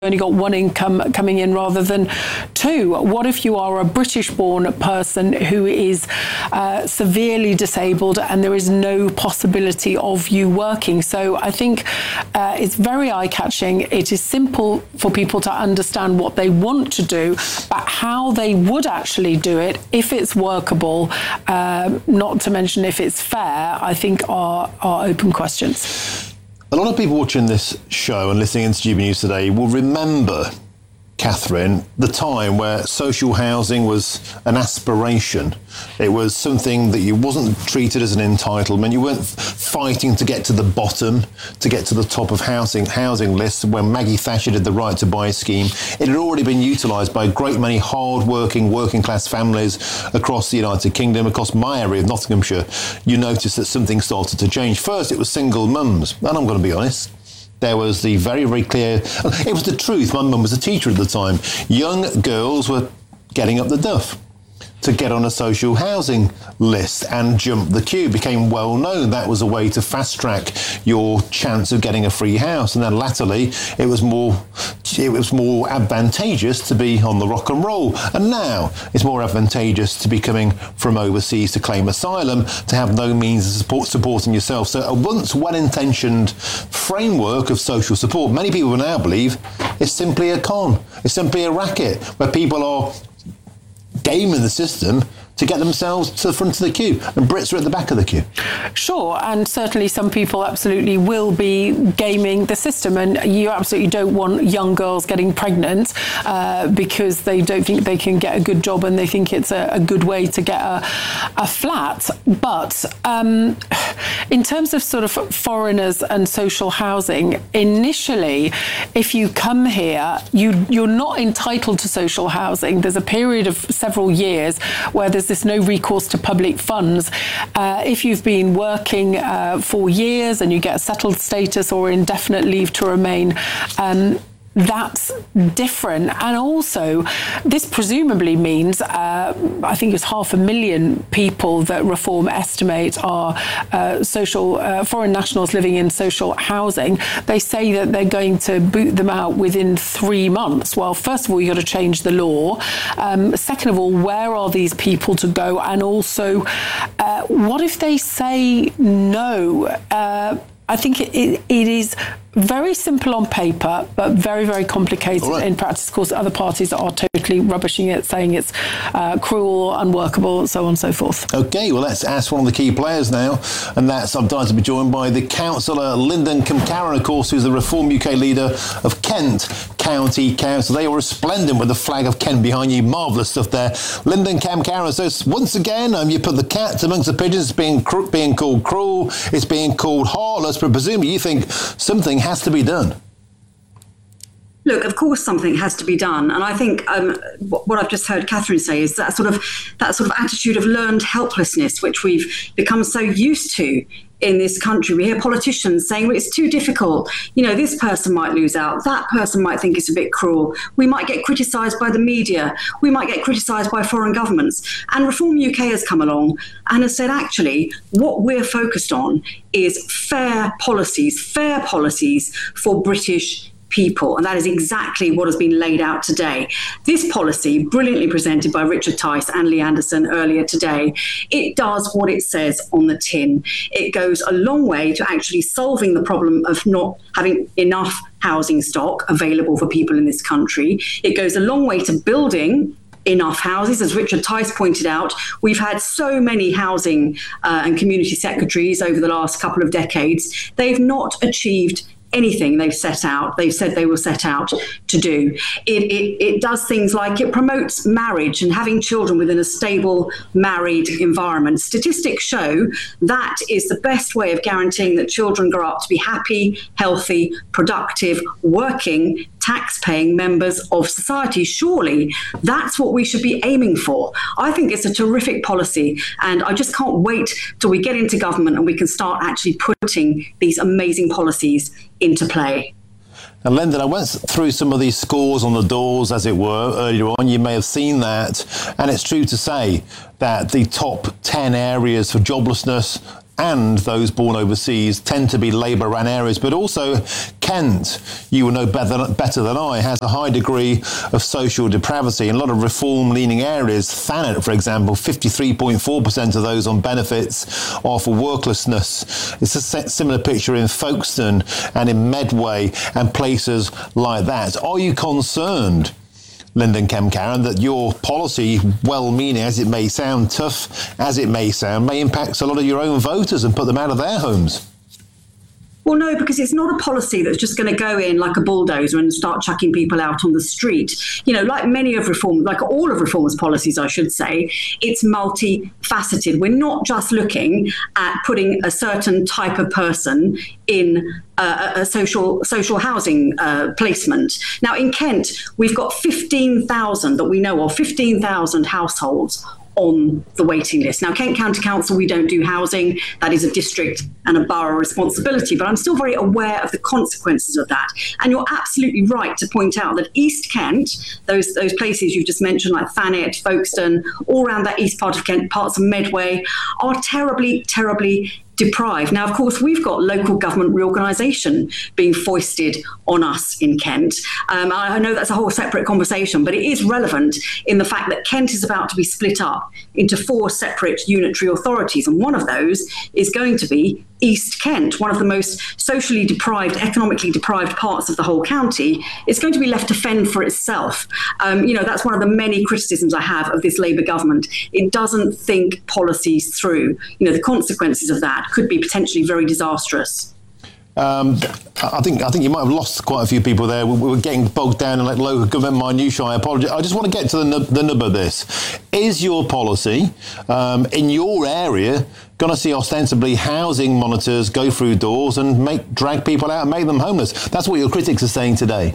only got one income coming in rather than two? What if you are a British-born person who is severely disabled and there is no possibility of you working? So I think it's very eye-catching. It is simple for people to understand what they want to do, but how they would actually do it, if it's workable, not to mention if it's fair, I think are open questions. A lot of people watching this show and listening to GB News today will remember, Catherine, the time where social housing was an aspiration. It was something that you wasn't treated as an entitlement. You weren't fighting to get to the bottom, to get to the top of housing lists. When Maggie Thatcher did the Right to Buy scheme, it had already been utilised by a great many hard-working, working-class families across the United Kingdom. Across my area of Nottinghamshire, you noticed that something started to change. First, it was single mums, and I'm going to be honest. There was the very, very clear... It was the truth. My mum was a teacher at the time. Young girls were getting up the duff to get on a social housing list and jump the queue. It became well known that was a way to fast track your chance of getting a free house. And then latterly, it was more advantageous to be on the rock and roll. And now it's more advantageous to be coming from overseas to claim asylum, to have no means of supporting yourself. So a once well-intentioned framework of social support, many people now believe, is simply a con. It's simply a racket where people are gaming the system to get themselves to the front of the queue, and Brits are at the back of the queue. Sure, and certainly some people absolutely will be gaming the system, and you absolutely don't want young girls getting pregnant because they don't think they can get a good job and they think it's a good way to get a flat. But in terms of sort of foreigners and social housing, initially, if you come here, you're not entitled to social housing. There's a period of several years where there's no recourse to public funds. If you've been working for years and you get a settled status or indefinite leave to remain, that's different. And also, this presumably means, I think it's 500,000 people that Reform estimate are foreign nationals living in social housing. They say that they're going to boot them out within 3 months. Well, first of all, you've got to change the law. Second of all, where are these people to go? And also, what if they say no? I think it is very simple on paper, but very, very complicated in practice. Of course, other parties are totally rubbishing it, saying it's cruel, unworkable, and so on and so forth. OK, well, let's ask one of the key players now, and that's, I'm delighted to be joined by the councillor, Lyndon Cwmcarran, of course, who's the Reform UK leader of Kent County Council. They are resplendent with the flag of Kent behind you. Marvellous stuff there. Lyndon Cwmcarran, so once again, you put the cat amongst the pigeons. It's being called cruel, it's being called heartless, but presumably you think something has to be done. Look, of course something has to be done, and I think what I've just heard Catherine say is that sort of attitude of learned helplessness, which we've become so used to in this country. We hear politicians saying, well, it's too difficult. You know, this person might lose out. That person might think it's a bit cruel. We might get criticised by the media. We might get criticised by foreign governments. And Reform UK has come along and has said, actually, what we're focused on is fair policies for British people. And that is exactly what has been laid out today. This policy, brilliantly presented by Richard Tice and Lee Anderson earlier today, it does what it says on the tin. It goes a long way to actually solving the problem of not having enough housing stock available for people in this country. It goes a long way to building enough houses. As Richard Tice pointed out, we've had so many housing and community secretaries over the last couple of decades. They've not achieved anything they've said they will set out to do. It does things like it promotes marriage and having children within a stable married environment. Statistics show that is the best way of guaranteeing that children grow up to be happy, healthy, productive, working, tax-paying members of society. Surely that's what we should be aiming for. I think it's a terrific policy, and I just can't wait till we get into government and we can start actually putting these amazing policies into play. And Lyndon, I went through some of these scores on the doors, as it were, earlier on. You may have seen that. And it's true to say that the top 10 areas for joblessness, and those born overseas tend to be Labour-run areas, but also Kent, you will know better than I, has a high degree of social depravity in a lot of reform-leaning areas. Thanet, for example, 53.4% of those on benefits are for worklessness. It's a similar picture in Folkestone and in Medway and places like that. Are you concerned, Lyndon Kemp-Carron, that your policy, well-meaning as it may sound, tough as it may sound, may impact a lot of your own voters and put them out of their homes? Well, no, because it's not a policy that's just going to go in like a bulldozer and start chucking people out on the street. You know, like many of reform, like all of reform's policies, I should say, it's multifaceted. We're not just looking at putting a certain type of person in a social housing placement. Now, in Kent, we've got 15,000 that we know of, 15,000 households on the waiting list. Now, Kent County Council, we don't do housing. That is a district and a borough responsibility, but I'm still very aware of the consequences of that. And you're absolutely right to point out that East Kent, those places you've just mentioned, like Thanet, Folkestone, all around that east part of Kent, parts of Medway, are terribly, terribly deprived. Now, of course, we've got local government reorganisation being foisted on us in Kent. I know that's a whole separate conversation, but it is relevant in the fact that Kent is about to be split up into 4 separate unitary authorities, and one of those is going to be East Kent, one of the most socially deprived, economically deprived parts of the whole county. It's going to be left to fend for itself. That's one of the many criticisms I have of this Labour government. It doesn't think policies through. The consequences of that could be potentially very disastrous. I think you might have lost quite a few people there. We were getting bogged down in local government minutiae. I apologise. I just want to get to the nub of this. Is your policy in your area going to see ostensibly housing monitors go through doors and drag people out and make them homeless? That's what your critics are saying today.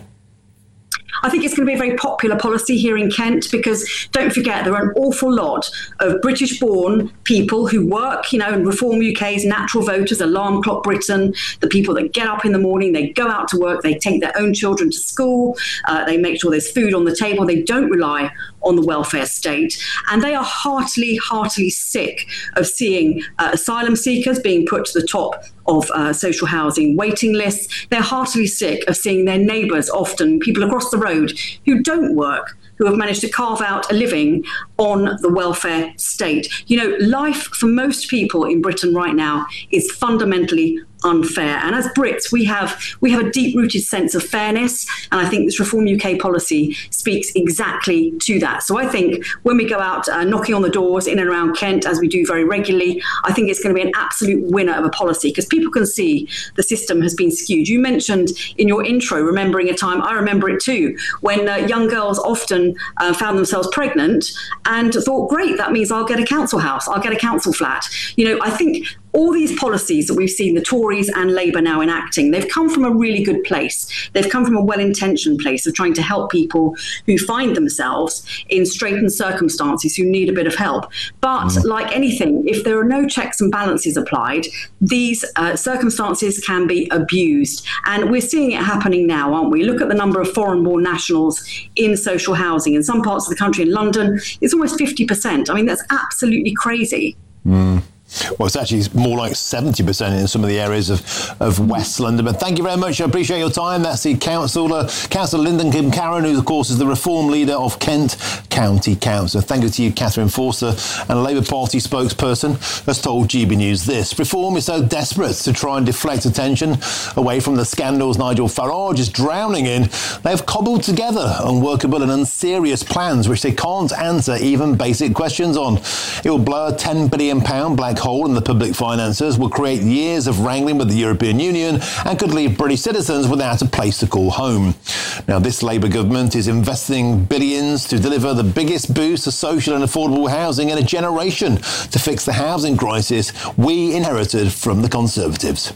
I think it's going to be a very popular policy here in Kent because don't forget there are an awful lot of British-born people who work, and Reform UK's natural voters, Alarm Clock Britain, the people that get up in the morning, they go out to work, they take their own children to school, they make sure there's food on the table, they don't rely on the welfare state. And they are heartily, heartily sick of seeing asylum seekers being put to the top of social housing waiting lists. They're heartily sick of seeing their neighbours, often people across the road who don't work, who have managed to carve out a living on the welfare state. Life for most people in Britain right now is fundamentally unfair. And as Brits, we have a deep-rooted sense of fairness, and I think this Reform UK policy speaks exactly to that. So I think when we go out knocking on the doors in and around Kent, as we do very regularly, I think it's going to be an absolute winner of a policy because people can see the system has been skewed. You mentioned in your intro remembering a time, I remember it too, when young girls often found themselves pregnant and thought, great, that means I'll get a council house, I'll get a council flat. I think all these policies that we've seen the Tories and Labour now enacting, they've come from a really good place. They've come from a well-intentioned place of trying to help people who find themselves in straitened circumstances, who need a bit of help. But like anything, if there are no checks and balances applied, these circumstances can be abused. And we're seeing it happening now, aren't we? Look at the number of foreign-born nationals in social housing. In some parts of the country, in London, it's almost 50%. I mean, that's absolutely crazy. Well, it's actually more like 70% in some of the areas of West London. But thank you very much. I appreciate your time. That's the Councillor Lyndon Kemp-Carron, who, of course, is the Reform leader of Kent County Council. Thank you to you, Catherine Forster, and a Labour Party spokesperson has told GB News this. Reform is so desperate to try and deflect attention away from the scandals Nigel Farage is drowning in. They've cobbled together unworkable and unserious plans which they can't answer even basic questions on. It will blow a £10 billion black hole in the public finances, will create years of wrangling with the European Union and could leave British citizens without a place to call home. Now, this Labour government is investing billions to deliver the biggest boost to social and affordable housing in a generation to fix the housing crisis we inherited from the Conservatives.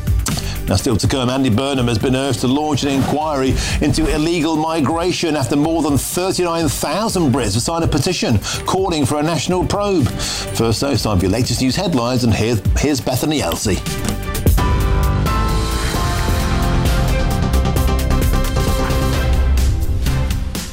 Now, still to come, Andy Burnham has been urged to launch an inquiry into illegal migration after more than 39,000 Brits have signed a petition calling for a national probe. First, though, it's time for your latest news headlines, and here's Bethany Elsey.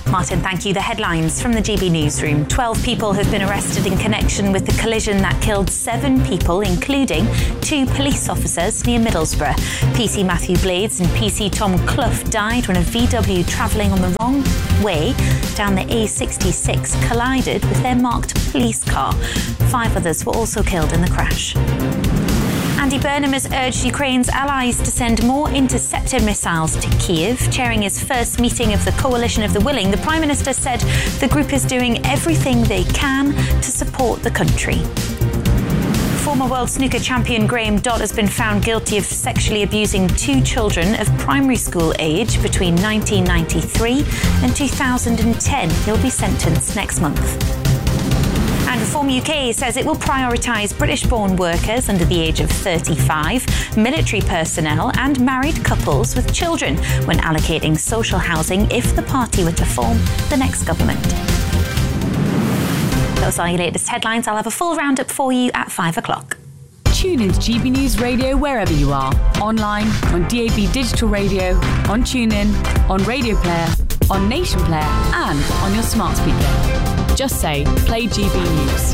Martin, thank you. The headlines from the GB Newsroom. 12 people have been arrested in connection with the collision that killed 7 people, including 2 police officers near Middlesbrough. PC Matthew Blades and PC Tom Clough died when a VW travelling on the wrong way down the A66 collided with their marked police car. 5 others were also killed in the crash. Andy Burnham has urged Ukraine's allies to send more interceptor missiles to Kyiv. Chairing his first meeting of the Coalition of the Willing, the Prime Minister said the group is doing everything they can to support the country. Former world snooker champion Graham Dodd has been found guilty of sexually abusing 2 children of primary school age between 1993 and 2010. He'll be sentenced next month. And Reform UK says it will prioritise British-born workers under the age of 35, military personnel and married couples with children when allocating social housing if the party were to form the next government. Those are your latest headlines. I'll have a full roundup for you at 5 o'clock. Tune into GB News Radio wherever you are. Online, on DAB Digital Radio, on TuneIn, on Radio Player, on Nation Player and on your smart speaker. Just say, play GB News.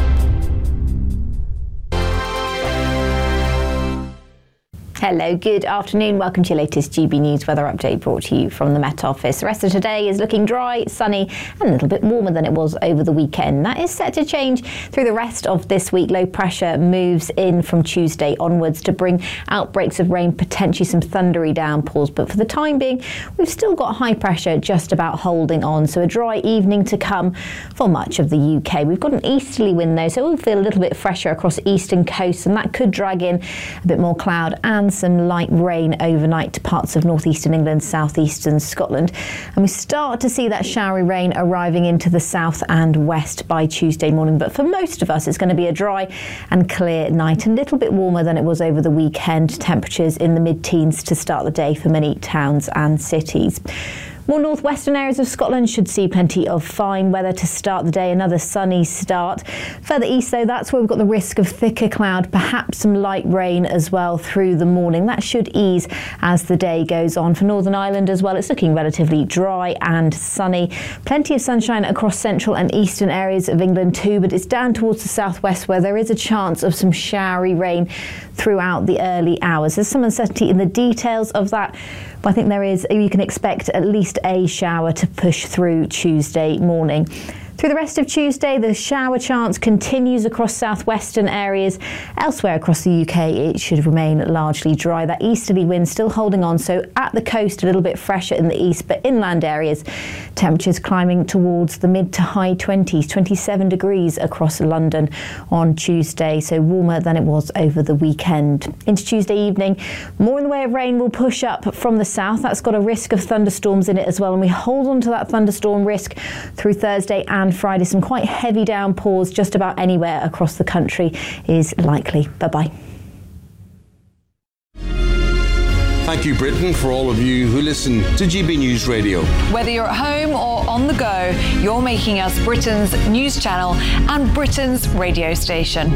Hello, good afternoon. Welcome to your latest GB News weather update brought to you from the Met Office. The rest of today is looking dry, sunny and a little bit warmer than it was over the weekend. That is set to change through the rest of this week. Low pressure moves in from Tuesday onwards to bring outbreaks of rain, potentially some thundery downpours. But for the time being, we've still got high pressure just about holding on. So a dry evening to come for much of the UK. We've got an easterly wind though, so it will feel a little bit fresher across eastern coasts, and that could drag in a bit more cloud and some light rain overnight to parts of northeastern England, southeastern Scotland. And we start to see that showery rain arriving into the south and west by Tuesday morning. But for most of us, it's going to be a dry and clear night, and a little bit warmer than it was over the weekend. Temperatures in the mid-teens to start the day for many towns and cities. More northwestern areas of Scotland should see plenty of fine weather to start the day, another sunny start. Further east though, that's where we've got the risk of thicker cloud, perhaps some light rain as well through the morning. That should ease as the day goes on. For Northern Ireland as well, it's looking relatively dry and sunny. Plenty of sunshine across central and eastern areas of England too, but it's down towards the southwest where there is a chance of some showery rain throughout the early hours. There's some uncertainty in the details of that, but I think you can expect at least a shower to push through Tuesday morning. Through the rest of Tuesday, the shower chance continues across southwestern areas. Elsewhere across the UK, it should remain largely dry. That easterly wind still holding on, so at the coast a little bit fresher in the east, but inland areas, temperatures climbing towards the mid to high 20s, 27 degrees across London on Tuesday, so warmer than it was over the weekend. Into Tuesday evening, more in the way of rain will push up from the south. That's got a risk of thunderstorms in it as well, and we hold on to that thunderstorm risk through Thursday and Friday. Some quite heavy downpours just about anywhere across the country is likely. Bye-bye. Thank you, Britain, for all of you who listen to GB News Radio. Whether you're at home or on the go, you're making us Britain's news channel and Britain's radio station.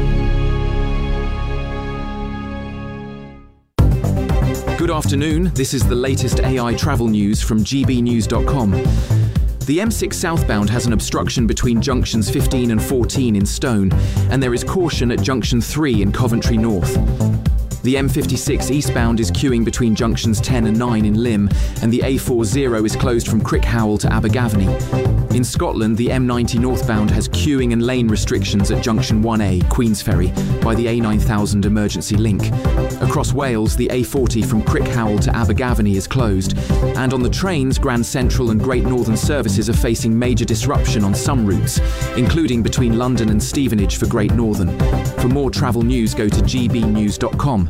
Good afternoon. This is the latest AI travel news from gbnews.com. The M6 southbound has an obstruction between junctions 15 and 14 in Stone, and there is caution at junction 3 in Coventry North. The M56 eastbound is queuing between junctions 10 and 9 in Lymm, and the A40 is closed from Crickhowell to Abergavenny. In Scotland, the M90 northbound has queuing and lane restrictions at junction 1A, Queensferry, by the A9000 emergency link. Across Wales, the A40 from Crickhowell to Abergavenny is closed, and on the trains, Grand Central and Great Northern services are facing major disruption on some routes, including between London and Stevenage for Great Northern. For more travel news, go to gbnews.com.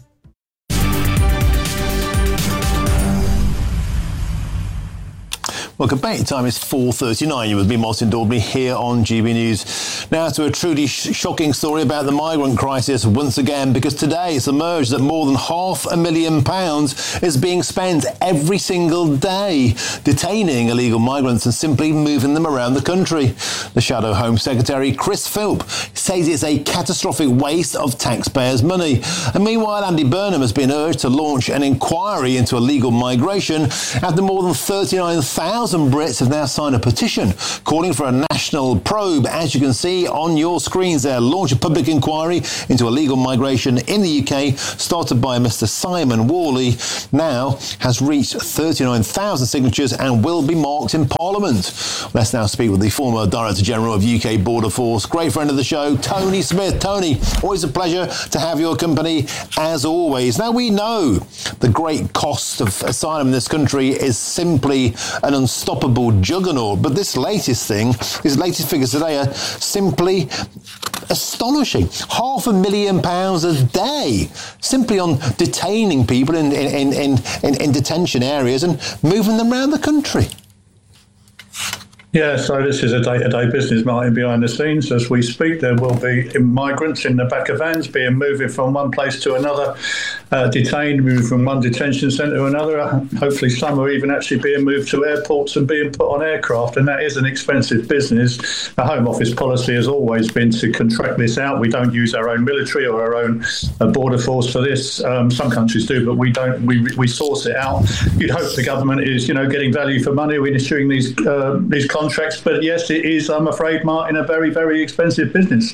Welcome back. Time is 4:39. You're with me, Martin Daubney, here on GB News. Now to a truly shocking story about the migrant crisis once again, because today it's emerged that more than £500,000 is being spent every single day detaining illegal migrants and simply moving them around the country. The Shadow Home Secretary, Chris Philp, says it's a catastrophic waste of taxpayers' money. And meanwhile, Andy Burnham has been urged to launch an inquiry into illegal migration after more than 39,000 1,000 Brits have now signed a petition calling for a national probe. As you can see on your screens there, launch a public inquiry into illegal migration in the UK, started by Mr. Simon Worley, now has reached 39,000 signatures and will be marked in Parliament. Let's now speak with the former Director General of UK Border Force, great friend of the show, Tony Smith. Tony, always a pleasure to have your company as always. Now, we know the great cost of asylum in this country is simply an unstoppable juggernaut, but this latest figures today are simply astonishing. £500,000 a day simply on detaining people in detention areas and moving them around the country. Yeah, so this is a day-to-day business, Martin, behind the scenes. As we speak, there will be migrants in the back of vans being moved from one place to another, detained, moved from one detention centre to another. Hopefully some are even actually being moved to airports and being put on aircraft, and that is an expensive business. The Home Office policy has always been to contract this out. We don't use our own military or our own border force for this. Some countries do, but we don't. We source it out. You'd hope the government is, getting value for money when issuing these contracts, but yes, it is, I'm afraid, Martin, a very, very expensive business.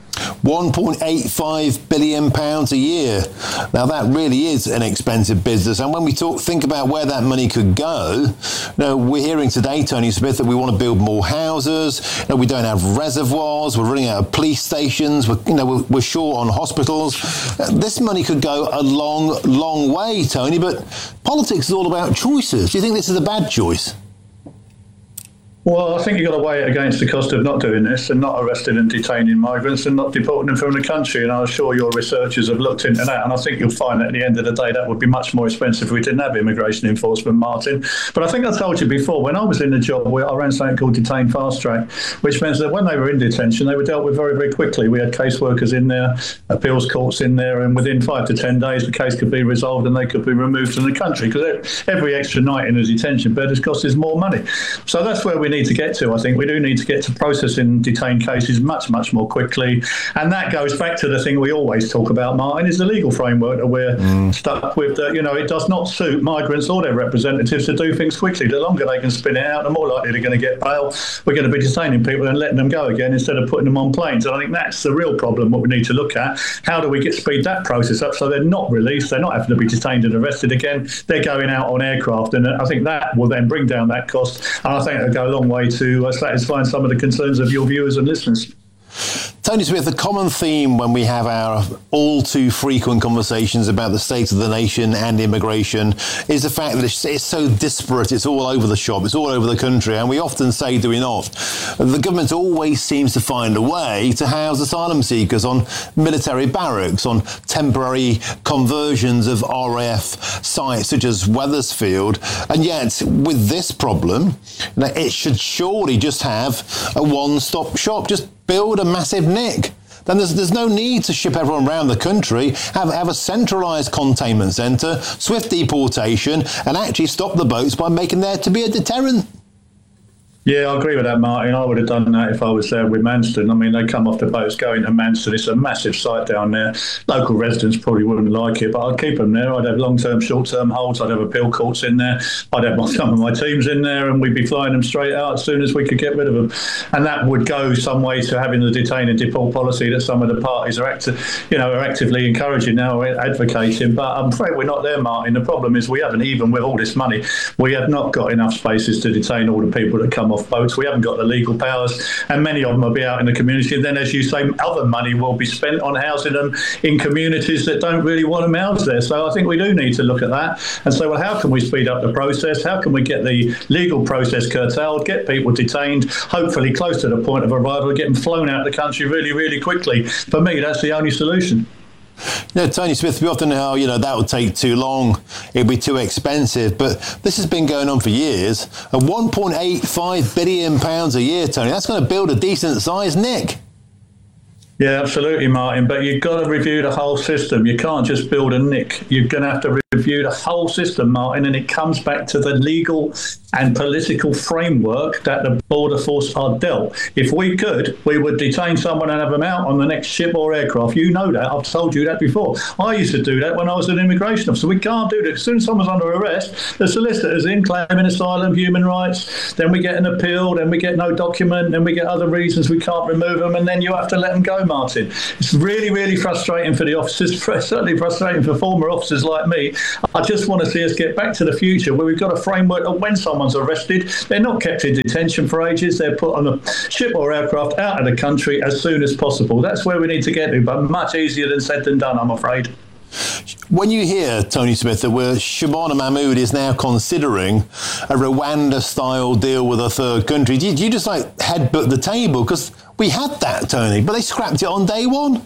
£1.85 billion a year. Now, that really is an expensive business. And when we think about where that money could go, we're hearing today, Tony Smith, that we want to build more houses. We don't have reservoirs. We're running out of police stations. We're short on hospitals. This money could go a long, long way, Tony. But politics is all about choices. Do you think this is a bad choice? Well, I think you've got to weigh it against the cost of not doing this and not arresting and detaining migrants and not deporting them from the country. And I'm sure your researchers have looked into that. And I think you'll find that at the end of the day, that would be much more expensive if we didn't have immigration enforcement, Martin. But I think I told you before, when I was in the job, I ran something called Detain Fast Track, which means that when they were in detention, they were dealt with very, very quickly. We had caseworkers in there, appeals courts in there, and within 5 to 10 days, the case could be resolved and they could be removed from the country. Because every extra night in a detention bed has cost us more money. So that's where we need to get to. I think we do need to get to processing detained cases much, much more quickly. And that goes back to the thing we always talk about, Martin, is the legal framework that we're stuck with. That, it does not suit migrants or their representatives to do things quickly. The longer they can spin it out, the more likely they're going to get bail. We're going to be detaining people and letting them go again instead of putting them on planes. And I think that's the real problem, what we need to look at. How do we speed that process up so they're not released, they're not having to be detained and arrested again, they're going out on aircraft. And I think that will then bring down that cost. And I think it'll go a long way to satisfying some of the concerns of your viewers and listeners. Tony Smith, the common theme when we have our all too frequent conversations about the state of the nation and immigration is the fact that it's so disparate, it's all over the shop, it's all over the country, and we often say, do we not, the government always seems to find a way to house asylum seekers on military barracks, on temporary conversions of RAF sites such as Wethersfield, and yet with this problem, it should surely just have a one-stop shop, just build a massive NIC. Then there's no need to ship everyone around the country, have a centralised containment centre, swift deportation, and actually stop the boats by making there to be a deterrent. Yeah, I agree with that, Martin. I would have done that if I was there with Manston. I mean, they come off the boats going to Manston. It's a massive site down there. Local residents probably wouldn't like it, but I'd keep them there. I'd have long-term, short-term holds. I'd have appeal courts in there. I'd have some of my teams in there, and we'd be flying them straight out as soon as we could get rid of them. And that would go some way to having the detain and deport policy that some of the parties are actively encouraging now, advocating. But I'm afraid we're not there, Martin. The problem is we haven't, even with all this money, we have not got enough spaces to detain all the people that come off boats. We haven't got the legal powers, and many of them will be out in the community. And then, as you say, other money will be spent on housing them in communities that don't really want them housed there. So I think we do need to look at that and say, well, how can we speed up the process? How can we get the legal process curtailed, get people detained, hopefully close to the point of arrival, and get them flown out of the country really, really quickly? For me, that's the only solution. Tony Smith, we often know, that would take too long, it'd be too expensive, but this has been going on for years. At £1.85 billion a year, Tony, that's going to build a decent-sized NIC. Yeah, absolutely, Martin. But you've got to review the whole system. You can't just build a NIC. You're going to have to review the whole system, Martin, and it comes back to the legal and political framework that the Border Force are dealt. If we could, we would detain someone and have them out on the next ship or aircraft. You know that. I've told you that before. I used to do that when I was an immigration officer. We can't do that. As soon as someone's under arrest, the solicitor's in claiming asylum, human rights, then we get an appeal, then we get no document, then we get other reasons we can't remove them, and then you have to let them go, Martin. It's really, really frustrating for the officers, certainly frustrating for former officers like me. I just want to see us get back to the future where we've got a framework that when someone's arrested, they're not kept in detention for ages. They're put on a ship or aircraft out of the country as soon as possible. That's where we need to get to, but much easier than said than done, I'm afraid. When you hear, Tony Smith, that Shabana Mahmood is now considering a Rwanda-style deal with a third country, do you just like headbutt the table? Because we had that, Tony, but they scrapped it on day one.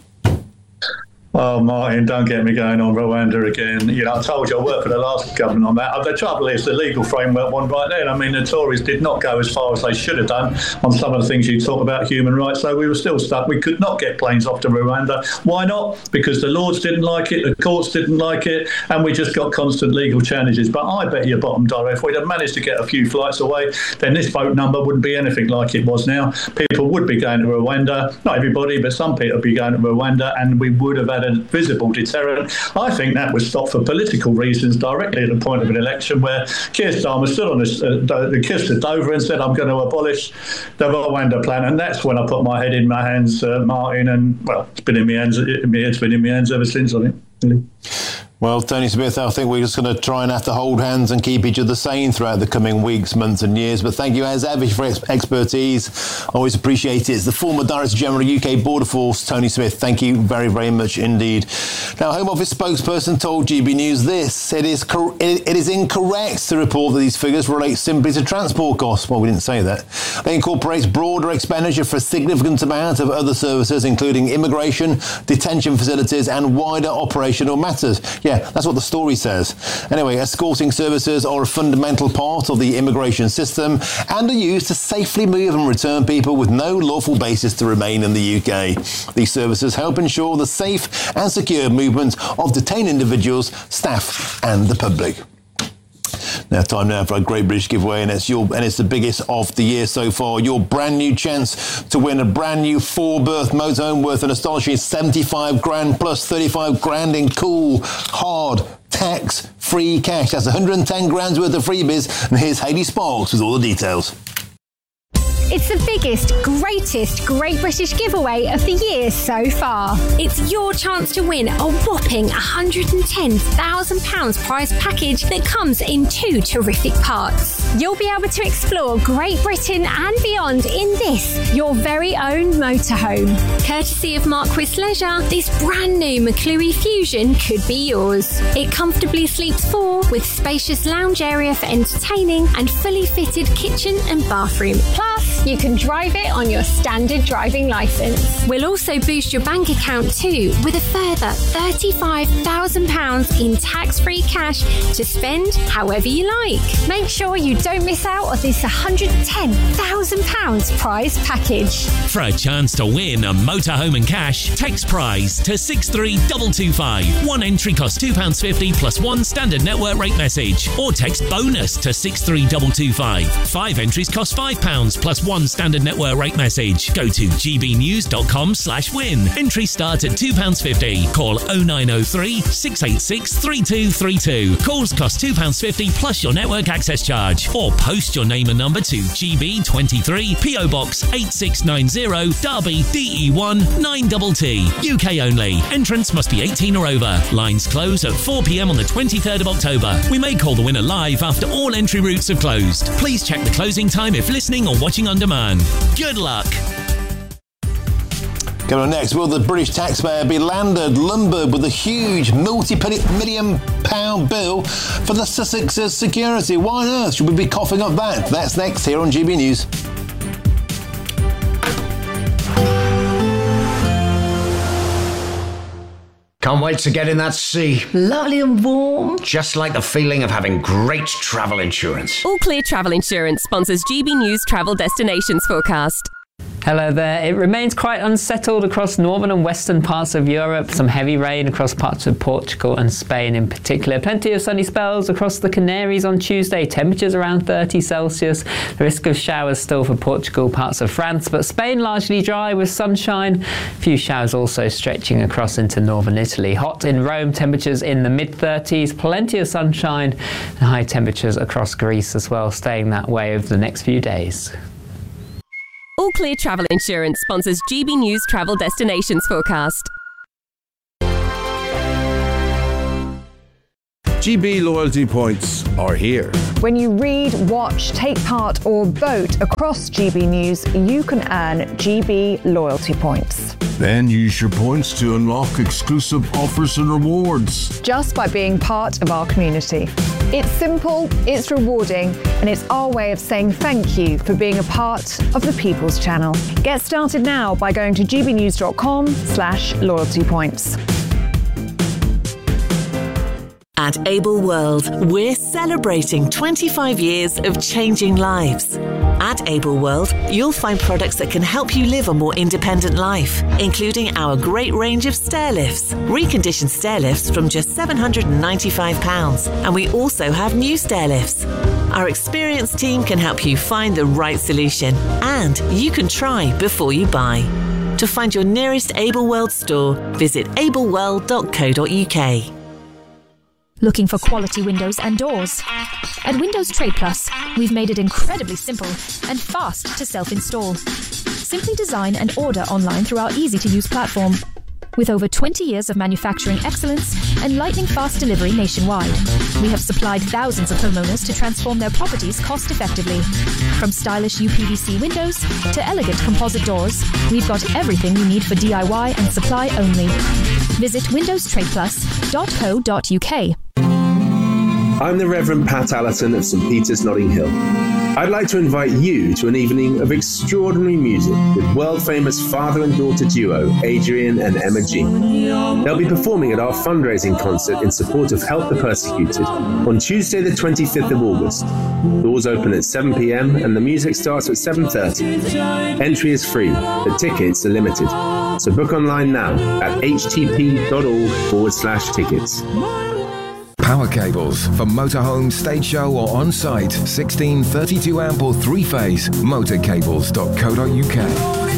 Oh, Martin, don't get me going on Rwanda again. You know, I told you I worked for the last government on that. The trouble is the legal framework one right there. I mean, the Tories did not go as far as they should have done on some of the things you talk about, human rights. So we were still stuck. We could not get planes off to Rwanda. Why not? Because the Lords didn't like it, the courts didn't like it, and we just got constant legal challenges. But I bet you bottom dollar, if we'd have managed to get a few flights away, then this vote number wouldn't be anything like it was now. People would be going to Rwanda. Not everybody, but some people would be going to Rwanda, and we would have had a visible deterrent. I think that was stopped for political reasons directly at the point of an election where Keir Starmer stood on the kiss of Dover and said, I'm going to abolish the Rwanda plan. And that's when I put my head in my hands, Martin, and, well, it's been in my hands. It's been in my hands ever since, I think. Really. Well, Tony Smith, I think we're just going to try and have to hold hands and keep each other sane throughout the coming weeks, months and years. But thank you as ever for expertise. Always appreciate it. It's the former Director General of UK Border Force, Tony Smith. Thank you very, very much indeed. Now, Home Office spokesperson told GB News this. It is incorrect to report that these figures relate simply to transport costs. Well, we didn't say that. They incorporate broader expenditure for a significant amount of other services, including immigration, detention facilities and wider operational matters. Yeah, that's what the story says. Anyway, escorting services are a fundamental part of the immigration system and are used to safely move and return people with no lawful basis to remain in the UK. These services help ensure the safe and secure movement of detained individuals, staff and the public. Now, time now for a Great British giveaway, and it's the biggest of the year so far. Your brand new chance to win a brand new 4-berth motorhome worth an astonishing 75 grand plus 35 grand in cool, hard, tax-free cash. That's 110 grand's worth of freebies. And here's Hayley Sparks with all the details. It's the biggest, greatest Great British giveaway of the year so far. It's your chance to win a whopping £110,000 prize package that comes in 2 terrific parts. You'll be able to explore Great Britain and beyond in this, your very own motorhome. Courtesy of Marquis Leisure, this brand new McClue Fusion could be yours. It comfortably sleeps 4 with spacious lounge area for entertaining and fully fitted kitchen and bathroom. Plus, you can drive it on your standard driving licence. We'll also boost your bank account too with a further £35,000 in tax-free cash to spend however you like. Make sure you don't miss out on this £110,000 prize package. For a chance to win a motorhome and cash, text prize to 63225. One entry costs £2.50 plus 1 standard network rate message, or text bonus to 63225. 5 entries cost £5 plus 1 standard network rate message. Go to gbnews.com/win. Entries start at £2.50. Call 0903 686 3232. Calls cost £2.50 plus your network access charge. Or post your name and number to GB23 PO Box 8690 Derby DE1 9TT. UK only. Entrance must be 18 or over. Lines close at 4 p.m. on the 23rd of October. We may call the winner live after all entry routes have closed. Please check the closing time if listening or watching on demand. Good luck. Coming on next, will the British taxpayer be lumbered with a huge multi-million pound bill for the Sussex's security? Why on earth should we be coughing up that? That's next here on GB News. Can't wait to get in that sea. Lovely and warm. Just like the feeling of having great travel insurance. All Clear Travel Insurance sponsors GB News Travel Destinations Forecast. Hello there. It remains quite unsettled across northern and western parts of Europe. Some heavy rain across parts of Portugal and Spain in particular. Plenty of sunny spells across the Canaries on Tuesday. Temperatures around 30 Celsius. The risk of showers still for Portugal, parts of France, but Spain largely dry with sunshine. A few showers also stretching across into northern Italy. Hot in Rome, temperatures in the mid-30s. Plenty of sunshine and high temperatures across Greece as well, staying that way over the next few days. All Clear Travel Insurance sponsors GB News Travel Destinations Forecast. GB loyalty points are here. When you read, watch, take part or vote across GB News, you can earn GB loyalty points. Then use your points to unlock exclusive offers and rewards. Just by being part of our community. It's simple, it's rewarding, and it's our way of saying thank you for being a part of the People's Channel. Get started now by going to gbnews.com/loyalty points. At Able World, we're celebrating 25 years of changing lives. At Able World, you'll find products that can help you live a more independent life, including our great range of stair lifts, reconditioned stair lifts from just £795, and we also have new stair lifts. Our experienced team can help you find the right solution, and you can try before you buy. To find your nearest Able World store, visit ableworld.co.uk. Looking for quality windows and doors? At Windows Trade Plus, we've made it incredibly simple and fast to self-install. Simply design and order online through our easy-to-use platform. With over 20 years of manufacturing excellence and lightning-fast delivery nationwide, we have supplied thousands of homeowners to transform their properties cost-effectively. From stylish UPVC windows to elegant composite doors, we've got everything you need for DIY and supply only. Visit windowstradeplus.co.uk. I'm the Reverend Pat Allison of St Peter's, Notting Hill. I'd like to invite you to an evening of extraordinary music with world-famous father and daughter duo Adrian and Emma G. They'll be performing at our fundraising concert in support of Help the Persecuted on Tuesday the 25th of August. Doors open at 7 p.m. and the music starts at 7:30. Entry is free, but tickets are limited. So book online now at htp.org/tickets. Power cables for motorhome, stage show or on-site. 16, 32 amp or 3-phase. Motorcables.co.uk.